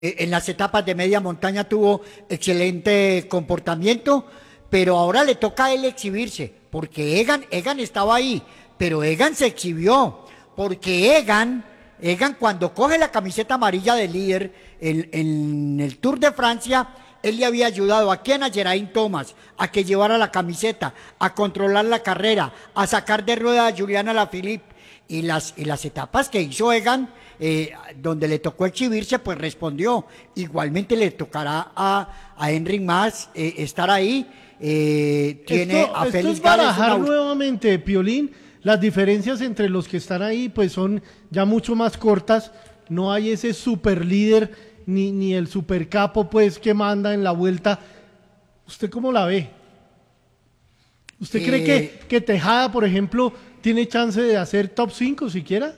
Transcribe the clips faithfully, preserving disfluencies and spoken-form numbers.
en las etapas de media montaña tuvo excelente comportamiento, pero ahora le toca a él exhibirse, porque Egan, Egan estaba ahí, pero Egan se exhibió, porque Egan, Egan cuando coge la camiseta amarilla de líder en, en el Tour de Francia, él le había ayudado a quien, a Geraint Thomas, a que llevara la camiseta, a controlar la carrera, a sacar de rueda a Julian Alaphilippe, y las, y las etapas que hizo Egan, eh, donde le tocó exhibirse, pues respondió. Igualmente le tocará a, a Enric Mas eh, estar ahí. Eh, tiene esto, a esto Félix es Gálvez. barajar una... nuevamente, Piolín. Las diferencias entre los que están ahí pues son ya mucho más cortas. No hay ese super líder ni, ni el super capo pues que manda en la vuelta. ¿Usted cómo la ve? ¿Usted eh... cree que, que Tejada, por ejemplo, tiene chance de hacer top cinco siquiera?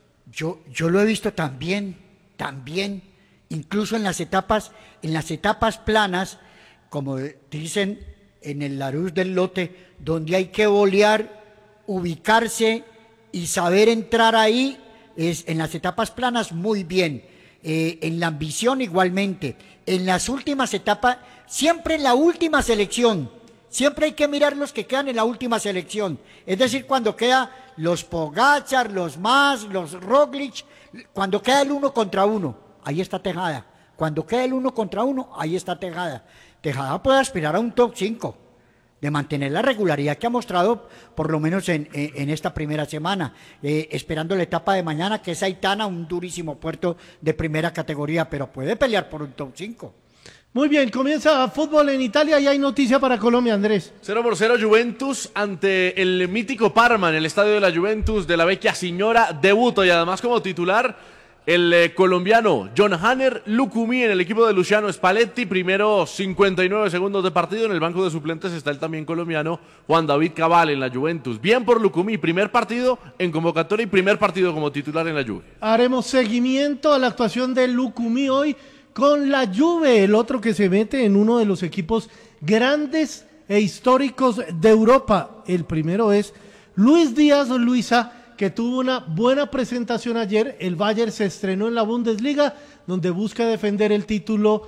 Yo, yo lo he visto también, también, incluso en las etapas, en las etapas planas, como dicen en el Larousse del Lote, donde hay que bolear, ubicarse y saber entrar ahí, es en las etapas planas muy bien, eh, en la ambición igualmente, en las últimas etapas, siempre en la última selección, siempre hay que mirar los que quedan en la última selección, es decir, cuando queda los Pogačar, los Mas, los Roglic, cuando queda el uno contra uno, ahí está Tejada, cuando queda el uno contra uno, ahí está Tejada, Tejada puede aspirar a un top cinco, de mantener la regularidad que ha mostrado por lo menos en, en, en esta primera semana, eh, esperando la etapa de mañana, que es Aitana, un durísimo puerto de primera categoría, pero puede pelear por un top cinco. Muy bien, comienza fútbol en Italia y hay noticia para Colombia, Andrés. cero por cero Juventus ante el mítico Parma en el estadio de la Juventus de la Vecchia Signora, debuto y además como titular el eh, colombiano John Hanner Lucumí en el equipo de Luciano Spalletti, primero cincuenta y nueve segundos de partido, en el banco de suplentes está el también colombiano Juan David Cabal en la Juventus. Bien por Lucumí, primer partido en convocatoria y primer partido como titular en la Juve. Haremos seguimiento a la actuación de Lucumí hoy con la Juve, el otro que se mete en uno de los equipos grandes e históricos de Europa. El primero es Luis Díaz Luisa, que tuvo una buena presentación ayer. El Bayern se estrenó en la Bundesliga, donde busca defender el título,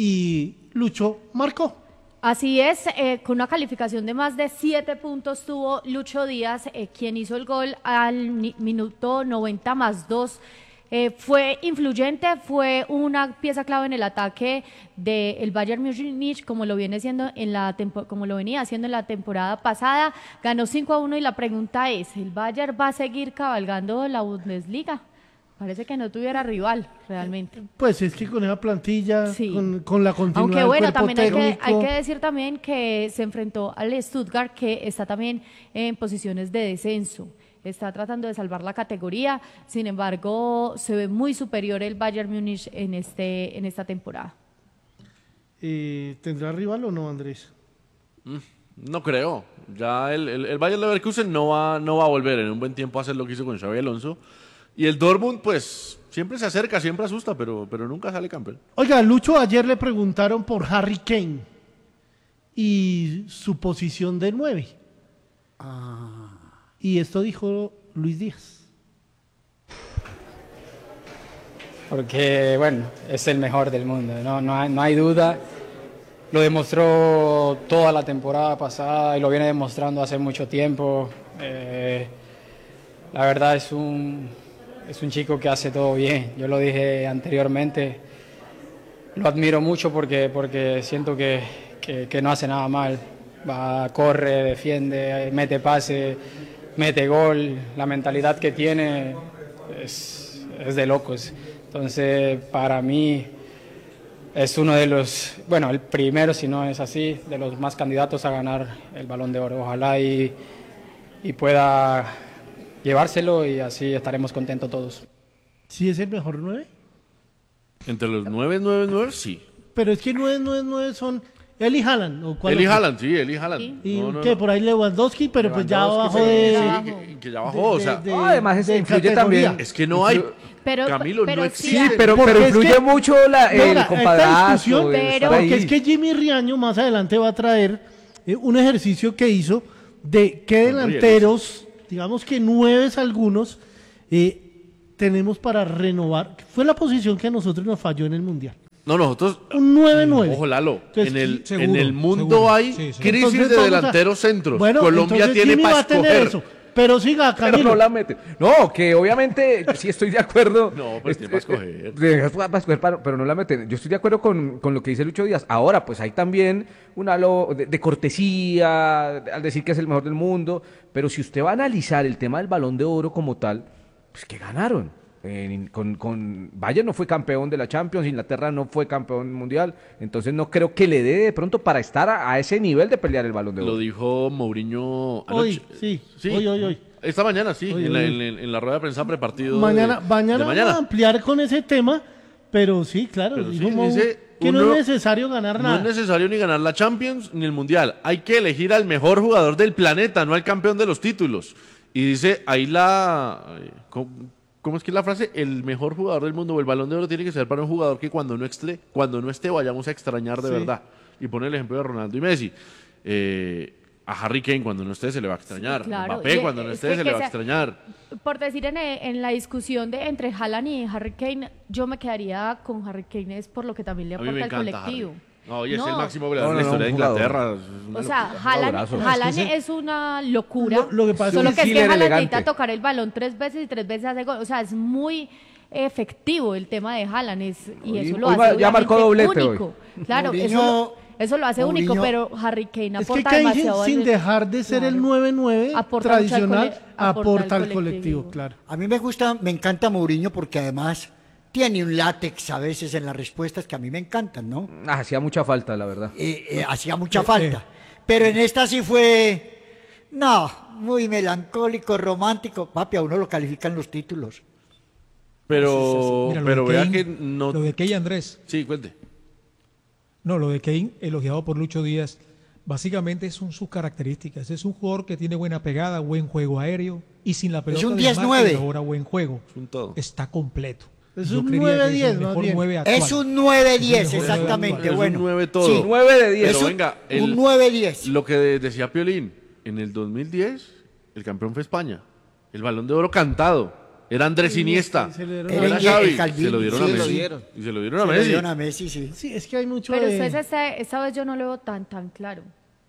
y Lucho marcó. Así es, eh, con una calificación de más de siete puntos tuvo Lucho Díaz, eh, quien hizo el gol al minuto noventa más dos. Eh, fue influyente, fue una pieza clave en el ataque del Bayern Múnich, como lo viene siendo en la tempo, como lo venía haciendo en la temporada pasada. Ganó cinco a uno y la pregunta es, ¿el Bayern va a seguir cabalgando la Bundesliga? Parece que no tuviera rival, realmente. Pues es que con esa plantilla, sí. con, con la continuidad Aunque bueno, del cuerpo también hay técnico... que, hay que decir también que se enfrentó al Stuttgart, que está también en posiciones de descenso. Está tratando de salvar la categoría, sin embargo, se ve muy superior el Bayern Múnich en, este, en esta temporada. Eh, ¿Tendrá rival o no, Andrés? Mm, no creo. Ya el, el, el Bayern Leverkusen no va, no va a volver en un buen tiempo a hacer lo que hizo con Xabi Alonso. Y el Dortmund, pues, siempre se acerca, siempre asusta, pero, pero nunca sale campeón. Oiga, Lucho, ayer le preguntaron por Harry Kane y su posición de nueve. Ah... Y esto dijo Luis Díaz. Porque, bueno, es el mejor del mundo, no, no, hay, no hay duda. Lo demostró toda la temporada pasada y lo viene demostrando hace mucho tiempo. Eh, la verdad es un, es un chico que hace todo bien. Yo lo dije anteriormente. Lo admiro mucho porque, porque siento que, que, que no hace nada mal. Va, corre, defiende, mete pase, mete gol, la mentalidad que tiene es, es de locos. Entonces, para mí es uno de los, bueno, el primero, si no es así, de los más candidatos a ganar el Balón de Oro. Ojalá y, y pueda llevárselo y así estaremos contentos todos. ¿Sí es el mejor nueve? Entre los nueve, nueve, nueve, sí. Pero es que nueve, nueve, nueve son... Eli Haaland, ¿o cuál? Eli Haaland, sí, Eli Haaland. ¿Sí? ¿Y no, no, qué? No. Por ahí Lewandowski, pero pues ya bajó sí, de... Sí, que, que ya bajó, de, o sea... De, de, no, además de influye también. Es que no hay... Pero, Camilo, pero no sí, existe. Sí, pero, pero influye que, mucho la, el no, compadrazgo. Pero porque es que Jimmy Riaño más adelante va a traer eh, un ejercicio que hizo de qué delanteros, digamos que nueves algunos, eh, tenemos para renovar. Fue la posición que a nosotros nos falló en el Mundial. No, nosotros. Un nueve nueve. Ojo, Lalo. Entonces, en el, seguro, en el mundo seguro. hay Sí, sí. crisis Entonces, de vamos a- delanteros centros. Bueno, Colombia entonces tiene Jimmy para va a tener escoger. eso. Pero siga, Pero Camilo. no la mete. No, que obviamente sí estoy de acuerdo. No, pues tiene para escoger. Eh, para escoger, para- pero no la meten. Yo estoy de acuerdo con, con lo que dice Lucho Díaz. Ahora, pues hay también un halo de, de cortesía al decir que es el mejor del mundo. Pero si usted va a analizar el tema del Balón de Oro como tal, pues que ganaron. En- con, con Bayern no fue campeón de la Champions, Inglaterra no fue campeón mundial, entonces no creo que le dé de pronto para estar a, a ese nivel de pelear el Balón de Oro. Lo dijo Mourinho Hoy, anoche. sí, hoy, hoy, hoy. Esta mañana, sí, Hoy, en, la, hoy. en, en- en la rueda de prensa prepartido. Mañana, de, mañana, de mañana. vamos a ampliar con ese tema, pero sí, claro, Pero dijo sí, Mou dice, que no uno- es necesario ganar No nada. es necesario ni ganar la Champions ni el Mundial. Hay que elegir al mejor jugador del planeta, no al campeón de los títulos. Y dice ahí la. ¿Cómo, cómo es que es la frase? El mejor jugador del mundo o el Balón de Oro tiene que ser para un jugador que cuando no esté, cuando no esté vayamos a extrañar de Sí. verdad. Y pone el ejemplo de Ronaldo y Messi. Eh, a Harry Kane cuando no esté se le va a extrañar. claro. Mbappé Y cuando no es esté que- se que le va a sea- extrañar. Por decir en, en la discusión de entre Haaland y Harry Kane, yo me quedaría con Harry Kane es por lo que también le A mí me aporta al encanta colectivo. Harry. No, y es No. el máximo goleador No, de la no, historia de un jugador. Inglaterra. Es una O sea, locura. Haaland, jugadorazo. Haaland Es que es una locura. Lo- lo que pasa solo es que es un que killer Haaland elegante. necesita tocar el balón tres veces y tres veces hace gol. O sea, es muy efectivo el tema de Haaland es, y Hoy- eso lo hoy hace va- ya marcó obviamente doblete hoy. único. Claro, Mourinho- eso, lo, eso lo hace único, Mourinho- pero Harry Kane Es que aporta Kane, sin, demasiado. sin al- dejar de ser el Claro. nueve nueve Aporta mucho al tradicional, cole- aporta aporta al al colectivo, colectivo. claro. A mí me gusta, me encanta Mourinho porque además tiene un látex a veces en las respuestas que a mí me encantan, ¿no? Ah, hacía mucha falta, la verdad. Eh, eh, hacía mucha falta. Pero en esta sí fue, no, muy melancólico, romántico. Papi, a uno lo califican los títulos. Pero, Mira, lo pero de vea Kane- que no. Lo de Kane, Andrés. Sí, cuente. No, lo de Kane, elogiado por Lucho Díaz, básicamente son sus características. Es un jugador que tiene buena pegada, buen juego aéreo y sin la pelota un de diez marca nueve. y ahora buen juego. Es un todo. Está completo. Es Yo un creería nueve que es diez, el más mejor bien. nueve actual. Es un nueve diez, Es un nueve exactamente. actual. Es un Bueno, nueve todo. Sí. nueve de diez. Es Pero un, venga, un el- nueve diez. Lo que de- decía Piolín, en el dos mil diez, el campeón fue España. El Balón de Oro cantado. Era Andrés Iniesta. se le dieron No a- era Era Xavi. el Calvini, Se lo dieron sí, a se Messi. lo dieron. Y se lo dieron a Se lo Messi. dieron a Messi, sí. Sí, es que hay mucho Pero de... ustedes esta, esta vez yo no lo veo tan tan claro.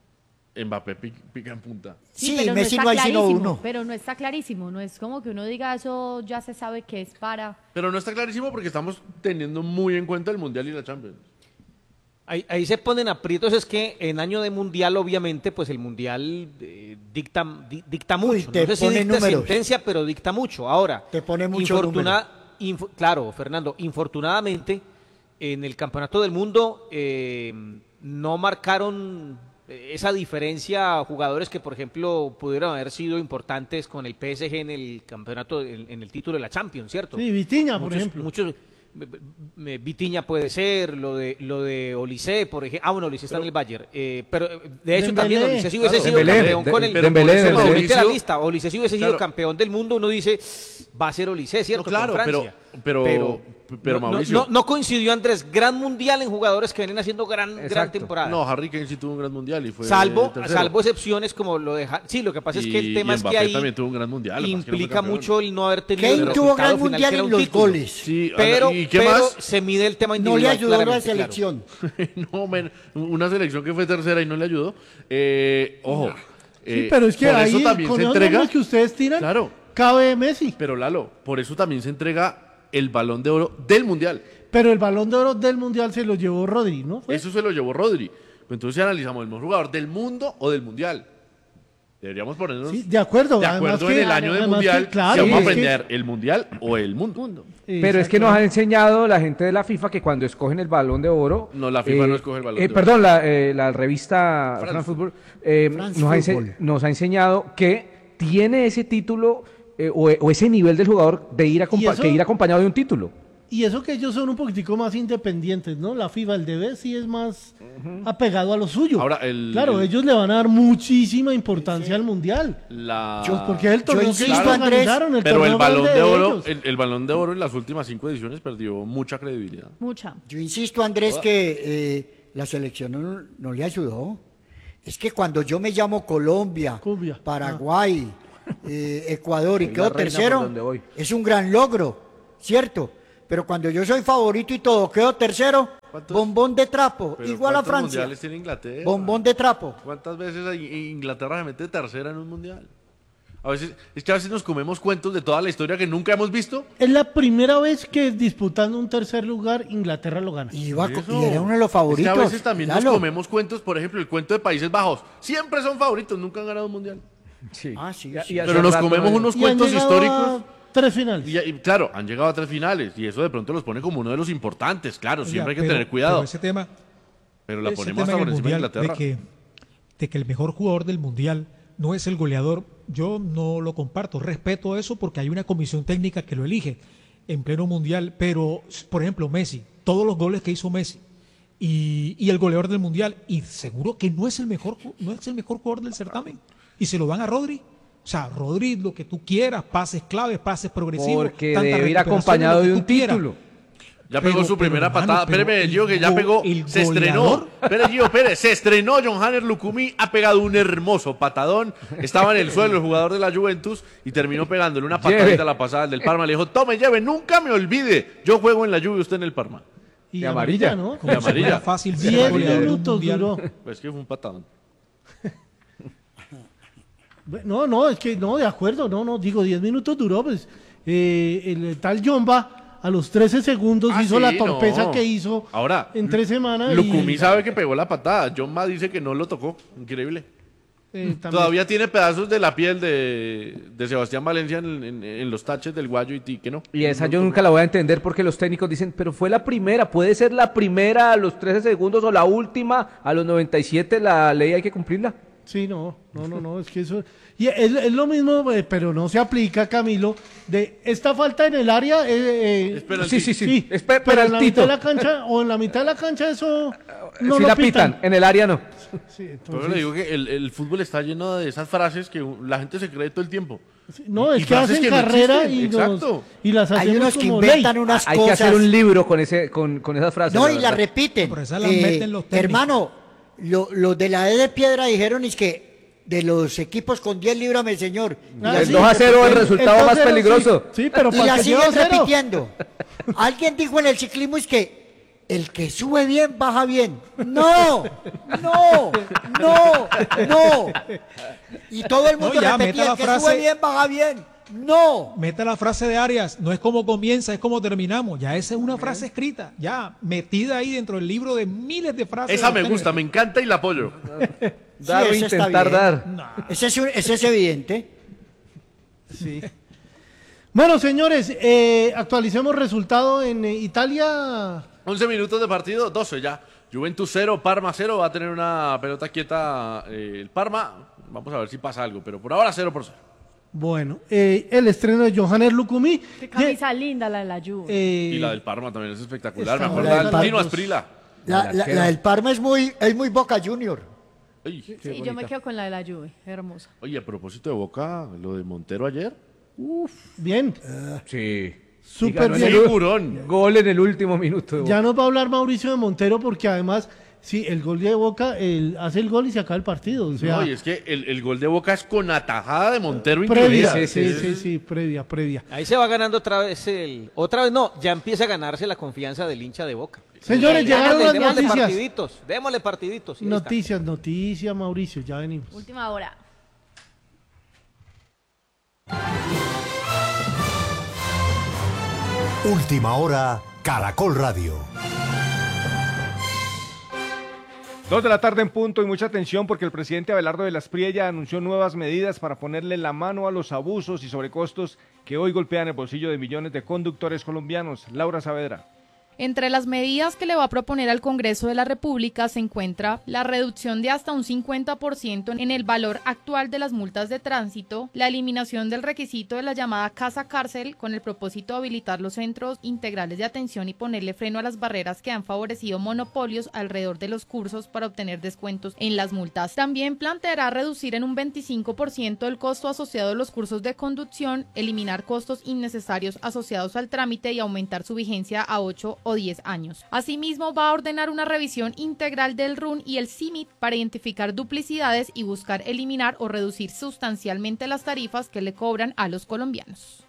Mbappé pi- pica en punta. Sí, pero Messi no no está hay sino clarísimo, uno. pero no está clarísimo, no es como que uno diga eso ya se sabe que es para. Pero no está clarísimo porque estamos teniendo muy en cuenta el Mundial y la Champions. Ahí, ahí se ponen aprietos, es que en año de mundial, obviamente, pues el mundial eh, dicta, di- dicta Uy, mucho. te No sé si pone dicta números. sentencia, pero dicta mucho. Ahora, Te pone mucho infortuna- inf- claro, Fernando, infortunadamente, en el Campeonato del Mundo eh, no marcaron eh, esa diferencia jugadores que, por ejemplo, pudieron haber sido importantes con el P S G en el campeonato, en, en el título de la Champions, ¿cierto? Sí, Vitinha, por muchos, ejemplo. muchos me- me- Vitinha puede ser, lo de lo de Olise, por ejemplo. Ah, bueno, Olise está en el Bayern. Eh, pero eh, de hecho Dembélé, también Olise si hubiese claro. sido Dembélé, campeón de- con el pero Dembélé, por eso Dembélé. lo mete a la Mauricio- lista. Olise si hubiese sido Claro. campeón del mundo, uno dice va a ser Olise, ¿cierto? No, claro, con Francia. pero- pero- pero no, no- Mauricio- no, no coincidió Andrés, gran mundial en jugadores que vienen haciendo gran, gran Exacto. temporada. No, Harry Kane sí tuvo un gran Mundial y fue salvo, tercero. salvo excepciones como lo de Ja- sí, lo que pasa es que el Y- tema y es que Mbappé ahí también tuvo un gran Mundial, lo que pasa es que no fue implica campeón. mucho el no haber tenido el Kane tuvo resultado gran final, mundial que era en un los título. goles. Sí, Pero, ¿y qué pero más? se mide el tema No individual. le ayudó a la claramente, claro. selección. no, men, una selección que fue tercera y no le ayudó. Eh, ojo. Sí, eh, pero es que por ahí, eso también con se esos entrega. nombres que ustedes tiran, Claro. cabe Messi. Pero Lalo, por eso también se entrega el Balón de Oro del Mundial. Pero el Balón de Oro del Mundial se lo llevó Rodri, ¿no? ¿Fue? Eso se lo llevó Rodri. Entonces si analizamos el mejor jugador del mundo o del Mundial. Deberíamos ponernos Sí, de acuerdo. de además acuerdo que- en el año del además Mundial. que, claro, si vamos a es que- aprender el Mundial o el mundo. Pero es que nos han enseñado la gente de la FIFA que cuando escogen el Balón de Oro... No, la FIFA no escoge el Balón eh, de Oro. Perdón, la, eh, la revista France. France Football eh, France nos, ha ense- Football. nos ha enseñado que tiene ese título eh, o, o ese nivel del jugador de ir, acompa- ¿Y eso? que ir acompañado de un título. Y eso que ellos son un poquitico más independientes, ¿no? La FIFA, el D B sí es más apegado a lo suyo. Ahora, el- claro, el- ellos le van a dar muchísima importancia al Mundial. La... Yo- porque es el torneo que insisto, ellos Andrés, organizaron, el Pero el torneo balón grande de oro, ellos. el, el balón de oro en las últimas cinco ediciones perdió mucha credibilidad. Mucha. Yo insisto, Andrés, que eh, la selección no, no le ayudó. Es que cuando yo me llamo Colombia, Colombia, Paraguay, eh, Ecuador y Soy quedo la reina por tercero, donde voy. es un gran logro. cierto, pero cuando yo soy favorito y todo, quedo tercero, ¿Cuántos? bombón de trapo, Pero igual a ¿cuántos Francia. mundiales tiene Inglaterra? Bombón de trapo. ¿Cuántas veces ahí Inglaterra se mete tercera en un mundial? A veces, es que a veces nos comemos cuentos de toda la historia que nunca hemos visto. Es la primera vez que disputando un tercer lugar, Inglaterra lo gana. Y, iba co- Eso. y era uno de los favoritos. Es que a veces también Lalo. nos comemos cuentos, por ejemplo, el cuento de Países Bajos. Siempre son favoritos, nunca han ganado un mundial. Sí. Ah, sí, Y- sí. y hace Pero nos rato comemos no- unos Y han cuentos llegado históricos. a tres finales. Y, y claro, han llegado a tres finales y eso de pronto los pone como uno de los importantes. Claro, Oiga, siempre hay que pero- tener cuidado. Pero ese tema, Pero la ese ponemos tema hasta en por el encima de mundial Inglaterra. de que, de que el mejor jugador del mundial no es el goleador, yo no lo comparto. Respeto eso porque hay una comisión técnica que lo elige en pleno mundial. Pero, por ejemplo, Messi, todos los goles que hizo Messi y, y el goleador del mundial, y seguro que no es el mejor, ju- no es el mejor jugador del certamen. Y se lo dan a Rodri. O sea, Rodri, lo que tú quieras, pases claves, pases progresivos. Porque tantas debe ir recuperaciones, acompañado lo que de tú un quieras. título. Ya pegó Pero- su pero, primera hermano, patada. pero Espéreme, el Gio, que ya go- pegó. el Se estrenó. goleador. Espere, Gio, espere. Se estrenó John Hanner Lucumí. Ha pegado un hermoso patadón. Estaba en el suelo el jugador de la Juventus y terminó pegándole una patadita Lleve. a la pasada del Parma. Le dijo, tome, lleve, nunca me olvide. Yo juego en la Juve, usted en el Parma. Y de amarilla. ¿no? Como De si fuera amarilla. fácil ser Diez goleador de un minutos mundial. duró. Pues que fue un patadón. No, no, es que no, de acuerdo, no, no, digo, diez minutos duró, pues eh, el tal Jomba a los trece segundos Ah, hizo sí, la torpeza no. que hizo Ahora, en tres semanas. Lucumí y, sabe que pegó la patada. John Ma dice que no lo tocó. Increíble. eh, también- Todavía tiene pedazos de la piel de, de Sebastián Valencia en, en- en los taches del guayo y ti, que no. Y esa yo nunca la voy a entender porque los técnicos dicen, pero fue la primera, puede ser la primera a los trece segundos o la última a los noventa y siete, la ley hay que cumplirla. Sí, no, no, no, no, es que eso... Y es, es lo mismo, eh, pero no se aplica, Camilo, de esta falta en el área... Eh, eh, Es penalti. Sí, sí, sí, es pe- pero en la penaltito. mitad de la cancha, o en la mitad de la cancha eso no si lo la pitan, en el área no. Sí, Pero entonces- le digo que el, el fútbol está lleno de esas frases que la gente se cree todo el tiempo. no, y es que frases hacen que no carrera y, existen, nos- exacto. y las hacemos Hay unos que como inventan ley. unas Hay cosas. que hacer un libro con ese con, con esas frases. No, la y la verdad. repiten. Pero esas las Eh, meten los técnicos. hermano, lo- los de la E de Piedra dijeron es que de los equipos con diez líbrame, señor. Y Ah, la El sí, dos a cero el el- resultado el más dos cero, peligroso. Sí, sí, pero y para la que lleve siguen cero. repitiendo. Alguien dijo en el ciclismo es que el que sube bien baja bien. No, no, no, no. Y todo el mundo No, ya, repetía meta la el que frase. sube bien baja bien. No. Meta la frase de Arias, no es como comienza, es como terminamos. Ya esa es una frase escrita, ya metida ahí dentro del libro de miles de frases. Esa de me los gusta, me encanta y la apoyo. Dar o ese está intentar bien. dar. Ese es, un- ese es evidente. Sí. Bueno, señores, eh, actualicemos resultado en eh, Italia. once minutos de partido, doce ya. Juventus cero, Parma cero. Va a tener una pelota quieta eh, el Parma. Vamos a ver si pasa algo, pero por ahora cero por cero. Bueno, eh, el estreno de Johannes Lucumí. Qué camisa linda la de la Juve. Eh, Y la del Parma también es espectacular. Me Está acuerdo la del del Parma. Tino Asprila. La, la- la del Parma es muy, es muy Boca Junior. Ay, Sí, yo me quedo con la de la Juve, hermosa. Oye, a propósito de Boca, lo de Montero ayer. bien, Sí. súper Y ganó en bien. el- Figurón. Gol en el último minuto. Ya nos va a hablar Mauricio de Montero porque además, sí, el gol de Boca, el, hace el gol y se acaba el partido. O sea, No, y es que el, el gol de Boca es con atajada de Montero previa, incluida. sí, sí, sí, sí, sí, previa, previa. Ahí se va ganando otra vez el... Otra vez no, ya empieza a ganarse la confianza del hincha de Boca. Señores, llegaron Démosle- las démosle noticias. partiditos, démosle partiditos. y ahí está. Noticias, noticias, Mauricio, ya venimos. Última hora. Última hora, Caracol Radio. Dos de la tarde en punto y mucha atención porque el presidente Abelardo de la Espriella anunció nuevas medidas para ponerle la mano a los abusos y sobrecostos que hoy golpean el bolsillo de millones de conductores colombianos. Laura Saavedra. Entre las medidas que le va a proponer al Congreso de la República se encuentra la reducción de hasta un cincuenta por ciento en el valor actual de las multas de tránsito, la eliminación del requisito de la llamada casa cárcel con el propósito de habilitar los centros integrales de atención y ponerle freno a las barreras que han favorecido monopolios alrededor de los cursos para obtener descuentos en las multas. También planteará reducir en un veinticinco por ciento el costo asociado a los cursos de conducción, eliminar costos innecesarios asociados al trámite y aumentar su vigencia a ocho o diez años. Asimismo, va a ordenar una revisión integral del R U N y el C I M I T para identificar duplicidades y buscar eliminar o reducir sustancialmente las tarifas que le cobran a los colombianos.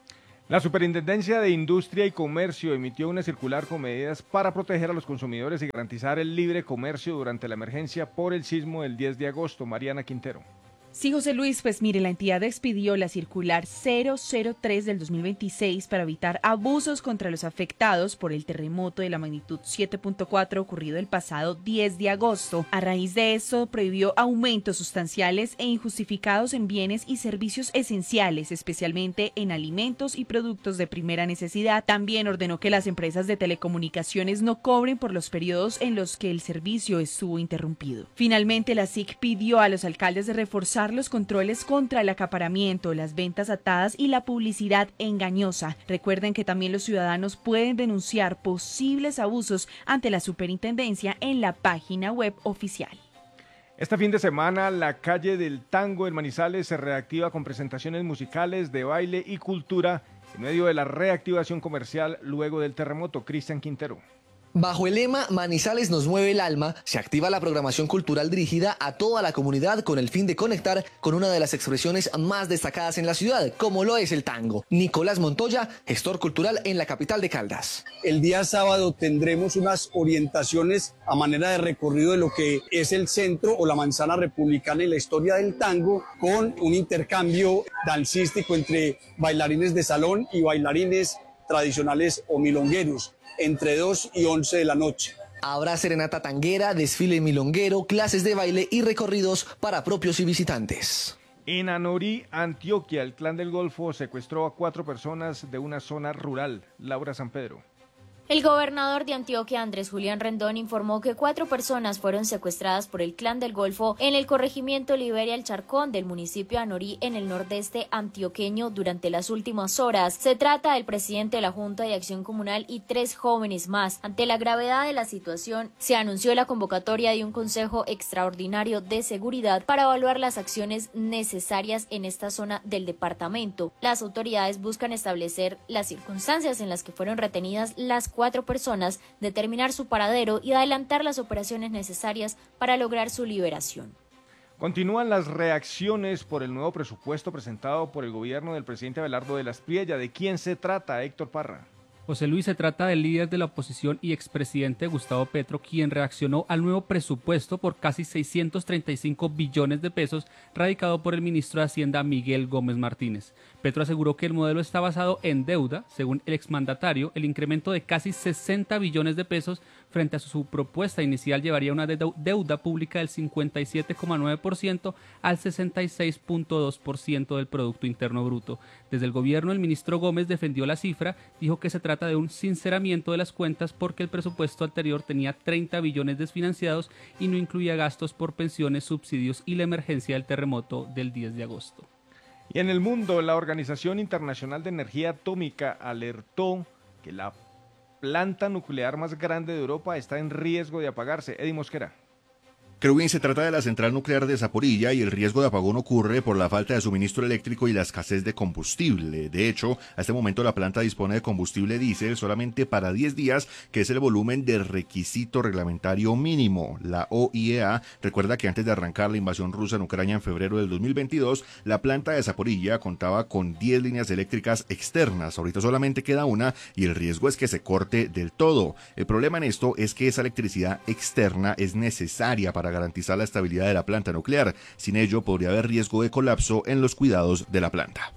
La Superintendencia de Industria y Comercio emitió una circular con medidas para proteger a los consumidores y garantizar el libre comercio durante la emergencia por el sismo del diez de agosto. Mariana Quintero. Sí, José Luis, pues mire, la entidad expidió la circular cero cero tres del dos mil veintiséis para evitar abusos contra los afectados por el terremoto de la magnitud siete punto cuatro ocurrido el pasado diez de agosto. A raíz de eso, prohibió aumentos sustanciales e injustificados en bienes y servicios esenciales, especialmente en alimentos y productos de primera necesidad. También ordenó que las empresas de telecomunicaciones no cobren por los periodos en los que el servicio estuvo interrumpido. Finalmente, la S I C pidió a los alcaldes de reforzar los controles contra el acaparamiento, las ventas atadas y la publicidad engañosa. Recuerden que también los ciudadanos pueden denunciar posibles abusos ante la superintendencia en la página web oficial. Este fin de semana, la calle del Tango en Manizales se reactiva con presentaciones musicales, de baile y cultura en medio de la reactivación comercial luego del terremoto. Cristian Quintero. Bajo el lema Manizales nos mueve el alma, se activa la programación cultural dirigida a toda la comunidad con el fin de conectar con una de las expresiones más destacadas en la ciudad, como lo es el tango. Nicolás Montoya, gestor cultural en la capital de Caldas. El día sábado tendremos unas orientaciones a manera de recorrido de lo que es el centro o la manzana republicana en la historia del tango, con un intercambio dancístico entre bailarines de salón y bailarines tradicionales o milongueros, entre dos y once de la noche. Habrá serenata tanguera, desfile milonguero, clases de baile y recorridos para propios y visitantes. En Anorí, Antioquia, el Clan del Golfo secuestró a cuatro personas de una zona rural. Laura San Pedro. El gobernador de Antioquia, Andrés Julián Rendón, informó que cuatro personas fueron secuestradas por el Clan del Golfo en el corregimiento Liberia El Charcón del municipio de Anorí, en el nordeste antioqueño, durante las últimas horas. Se trata del presidente de la Junta de Acción Comunal y tres jóvenes más. Ante la gravedad de la situación, se anunció la convocatoria de un Consejo Extraordinario de Seguridad para evaluar las acciones necesarias en esta zona del departamento. Las autoridades buscan establecer las circunstancias en las que fueron retenidas las cuatro personas, determinar su paradero y adelantar las operaciones necesarias para lograr su liberación. Continúan las reacciones por el nuevo presupuesto presentado por el gobierno del presidente Abelardo de la Espriella. ¿De quién se trata, Héctor Parra? José Luis, se trata del líder de la oposición y expresidente Gustavo Petro, quien reaccionó al nuevo presupuesto por casi seiscientos treinta y cinco billones de pesos radicado por el ministro de Hacienda Miguel Gómez Martínez. Petro aseguró que el modelo está basado en deuda. Según el exmandatario, el incremento de casi sesenta billones de pesos frente a su propuesta inicial llevaría una deuda pública del cincuenta y siete coma nueve por ciento al sesenta y seis punto dos por ciento del Producto Interno Bruto. Desde el gobierno, el ministro Gómez defendió la cifra, dijo que se trata de un sinceramiento de las cuentas porque el presupuesto anterior tenía treinta billones desfinanciados y no incluía gastos por pensiones, subsidios y la emergencia del terremoto del diez de agosto. Y en el mundo, la Organización Internacional de Energía Atómica alertó que la planta nuclear más grande de Europa está en riesgo de apagarse. Eddie Mosquera. Creo se trata de la central nuclear de Zaporilla y el riesgo de apagón ocurre por la falta de suministro eléctrico y la escasez de combustible. De hecho, a este momento la planta dispone de combustible diésel solamente para diez días, que es el volumen del requisito reglamentario mínimo. La O I E A recuerda que antes de arrancar la invasión rusa en Ucrania en febrero del dos mil veintidós, la planta de Zaporilla contaba con diez líneas eléctricas externas. Ahorita solamente queda una y el riesgo es que se corte del todo. El problema en esto es que esa electricidad externa es necesaria para garantizar la estabilidad de la planta nuclear. Sin ello, podría haber riesgo de colapso en los cuidados de la planta.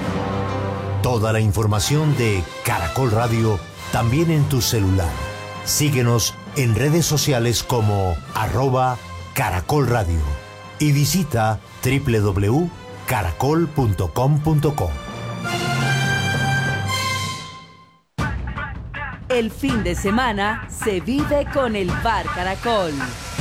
Toda la información de Caracol Radio también en tu celular. Síguenos en redes sociales como arroba Caracol Radio y visita doble u doble u doble u punto caracol punto com punto co. El fin de semana se vive con el Bar Caracol.